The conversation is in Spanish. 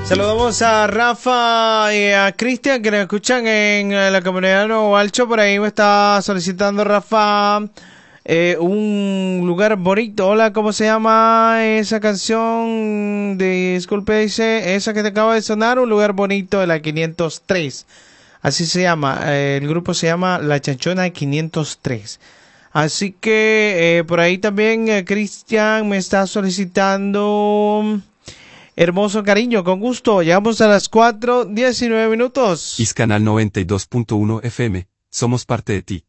Saludamos a Rafa y a Cristian que nos escuchan en la comunidad de Nuevo Alcho. Por ahí me está solicitando Rafa un lugar bonito. Hola, ¿cómo se llama esa canción? Disculpe, dice, esa que te acaba de sonar, un lugar bonito de la 503. Así se llama, el grupo se llama La Chanchona 503. Así que por ahí también Cristian me está solicitando Hermoso Cariño, con gusto. Llegamos a las 4:19. Canal 92.1 FM, somos parte de ti.